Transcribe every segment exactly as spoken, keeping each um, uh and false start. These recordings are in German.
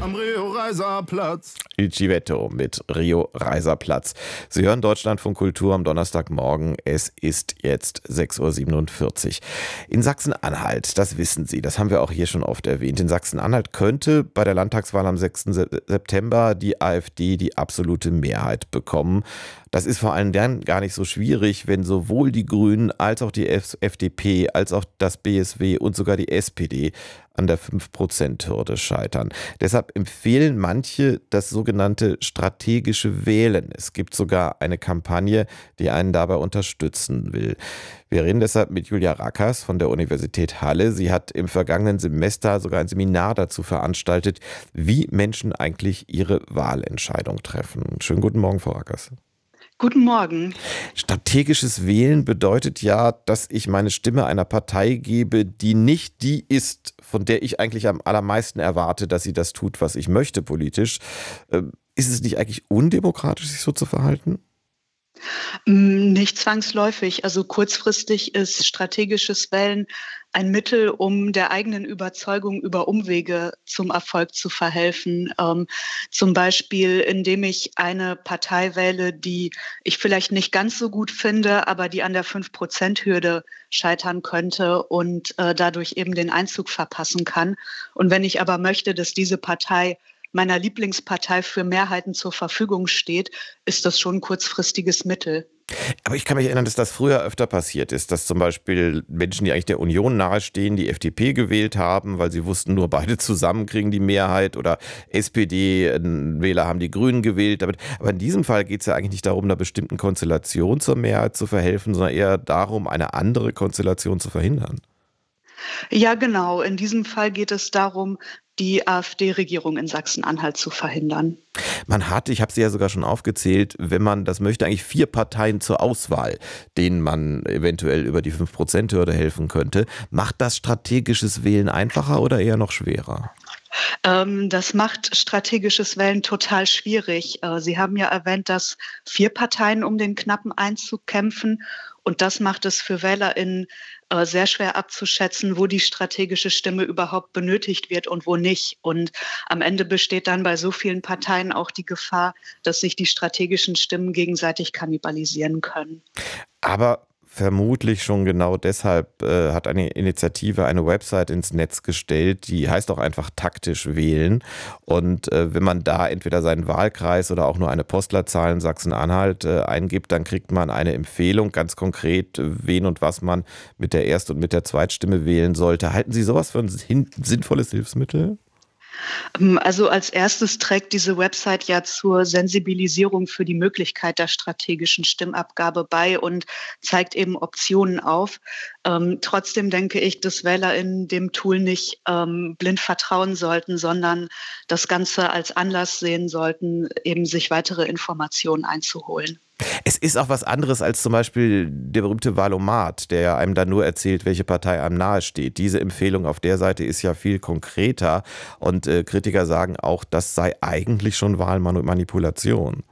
am Rio-Reiser-Platz. Il Civetto mit Rio-Reiser-Platz. Sie hören Deutschlandfunk Kultur am Donnerstagmorgen. Es ist jetzt sechs Uhr siebenundvierzig. In Sachsen-Anhalt, das wissen Sie, das haben wir auch hier schon oft erwähnt. In Sachsen-Anhalt könnte bei der Landtagswahl am sechsten September die AfD die absolute Mehrheit bekommen. Das ist vor allem dann gar nicht so schwierig, wenn sowohl die Grünen als auch die F D P, als auch das B S W und sogar die S P D an der fünf Prozent Hürde scheitern. Deshalb empfehlen manche das sogenannte strategische Wählen. Es gibt sogar eine Kampagne, die einen dabei unterstützen will. Wir reden deshalb mit Julia Rackers von der Universität Halle. Sie hat im vergangenen Semester sogar ein Seminar dazu veranstaltet, wie Menschen eigentlich ihre Wahlentscheidung treffen. Schönen guten Morgen, Frau Rackers. Guten Morgen. Strategisches Wählen bedeutet ja, dass ich meine Stimme einer Partei gebe, die nicht die ist, von der ich eigentlich am allermeisten erwarte, dass sie das tut, was ich möchte politisch. Ist es nicht eigentlich undemokratisch, sich so zu verhalten? Nicht zwangsläufig. Also kurzfristig ist strategisches Wählen ein Mittel, um der eigenen Überzeugung über Umwege zum Erfolg zu verhelfen. Ähm, zum Beispiel, indem ich eine Partei wähle, die ich vielleicht nicht ganz so gut finde, aber die an der fünf Prozent Hürde scheitern könnte und äh, dadurch eben den Einzug verpassen kann. Und wenn ich aber möchte, dass diese Partei meiner Lieblingspartei für Mehrheiten zur Verfügung steht, ist das schon ein kurzfristiges Mittel. Aber ich kann mich erinnern, dass das früher öfter passiert ist, dass zum Beispiel Menschen, die eigentlich der Union nahestehen, die F D P gewählt haben, weil sie wussten, nur beide zusammen kriegen die Mehrheit, oder S P D-Wähler haben die Grünen gewählt. Aber in diesem Fall geht es ja eigentlich nicht darum, einer bestimmten Konstellation zur Mehrheit zu verhelfen, sondern eher darum, eine andere Konstellation zu verhindern. Ja, genau. In diesem Fall geht es darum, die AfD-Regierung in Sachsen-Anhalt zu verhindern. Man hat, ich habe sie ja sogar schon aufgezählt, wenn man das möchte, eigentlich vier Parteien zur Auswahl, denen man eventuell über die fünf Prozent Hürde helfen könnte. Macht das strategisches Wählen einfacher oder eher noch schwerer? Ähm, das macht strategisches Wählen total schwierig. Äh, Sie haben ja erwähnt, dass vier Parteien um den knappen Einzug kämpfen. Und das macht es für WählerInnen äh, sehr schwer abzuschätzen, wo die strategische Stimme überhaupt benötigt wird und wo nicht. Und am Ende besteht dann bei so vielen Parteien auch die Gefahr, dass sich die strategischen Stimmen gegenseitig kannibalisieren können. Aber vermutlich schon genau deshalb äh, hat eine Initiative eine Website ins Netz gestellt, die heißt auch einfach taktisch wählen. Und äh, wenn man da entweder seinen Wahlkreis oder auch nur eine Postleitzahl in Sachsen-Anhalt äh, eingibt, dann kriegt man eine Empfehlung, ganz konkret, wen und was man mit der Erst- und mit der Zweitstimme wählen sollte. Halten Sie sowas für ein hin- sinnvolles Hilfsmittel? Also als erstes trägt diese Website ja zur Sensibilisierung für die Möglichkeit der strategischen Stimmabgabe bei und zeigt eben Optionen auf. Ähm, trotzdem denke ich, dass WählerInnen dem Tool nicht ähm, blind vertrauen sollten, sondern das Ganze als Anlass sehen sollten, eben sich weitere Informationen einzuholen. Es ist auch was anderes als zum Beispiel der berühmte Wahlomat, der einem dann nur erzählt, welche Partei einem nahe steht. Diese Empfehlung auf der Seite ist ja viel konkreter und äh, Kritiker sagen auch, das sei eigentlich schon Wahlmanipulation.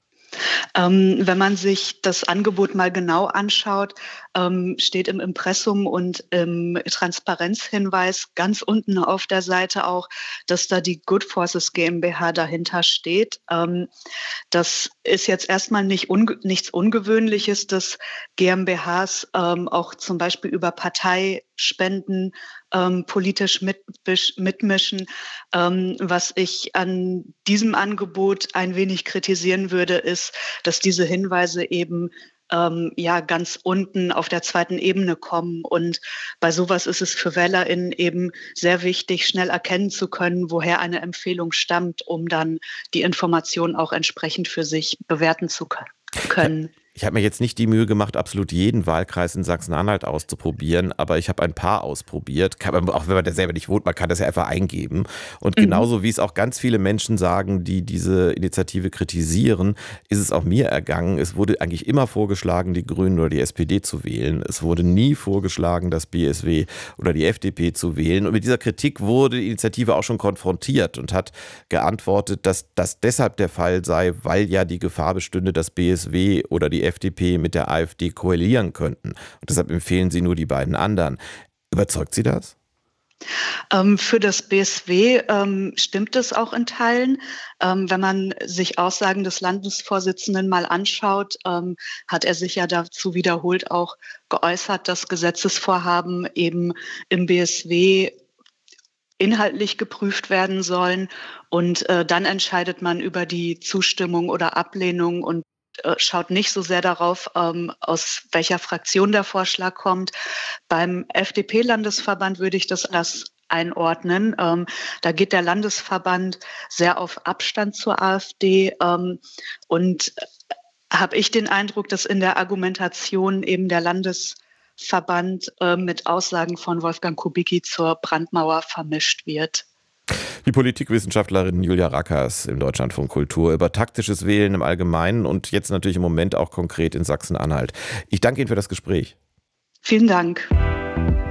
Ähm, wenn man sich das Angebot mal genau anschaut, ähm, steht im Impressum und im Transparenzhinweis ganz unten auf der Seite auch, dass da die Good Forces GmbH dahinter steht. Ähm, das ist jetzt erstmal nicht unge- nichts Ungewöhnliches, dass GmbHs ähm, auch zum Beispiel über Parteispenden ähm, politisch mitbisch- mitmischen. Ähm, was ich an diesem Angebot ein wenig kritisieren würde, ist, dass diese Hinweise eben ähm, ja ganz unten auf der zweiten Ebene kommen. Und bei sowas ist es für WählerInnen eben sehr wichtig, schnell erkennen zu können, woher eine Empfehlung stammt, um dann die Information auch entsprechend für sich bewerten zu können. Ich habe mir jetzt nicht die Mühe gemacht, absolut jeden Wahlkreis in Sachsen-Anhalt auszuprobieren, aber ich habe ein paar ausprobiert. Kann man, auch wenn man da selber nicht wohnt, man kann das ja einfach eingeben. Und Mhm. genauso wie es auch ganz viele Menschen sagen, die diese Initiative kritisieren, ist es auch mir ergangen. Es wurde eigentlich immer vorgeschlagen, die Grünen oder die S P D zu wählen. Es wurde nie vorgeschlagen, das B S W oder die F D P zu wählen. Und mit dieser Kritik wurde die Initiative auch schon konfrontiert und hat geantwortet, dass das deshalb der Fall sei, weil ja die Gefahr bestünde, dass B S W oder die F D P mit der AfD koalieren könnten. Und deshalb empfehlen sie nur die beiden anderen. Überzeugt Sie das? Ähm, für das B S W ähm, stimmt es auch in Teilen. Ähm, wenn man sich Aussagen des Landesvorsitzenden mal anschaut, ähm, hat er sich ja dazu wiederholt auch geäußert, dass Gesetzesvorhaben eben im B S W inhaltlich geprüft werden sollen und äh, dann entscheidet man über die Zustimmung oder Ablehnung und äh, schaut nicht so sehr darauf, ähm, aus welcher Fraktion der Vorschlag kommt. Beim F D P-Landesverband würde ich das anders einordnen. Ähm, da geht der Landesverband sehr auf Abstand zur AfD ähm, und habe ich den Eindruck, dass in der Argumentation eben der Landesverband äh, mit Aussagen von Wolfgang Kubicki zur Brandmauer vermischt wird. Die Politikwissenschaftlerin Julia Rackers im Deutschlandfunk Kultur über taktisches Wählen im Allgemeinen und jetzt natürlich im Moment auch konkret in Sachsen-Anhalt. Ich danke Ihnen für das Gespräch. Vielen Dank.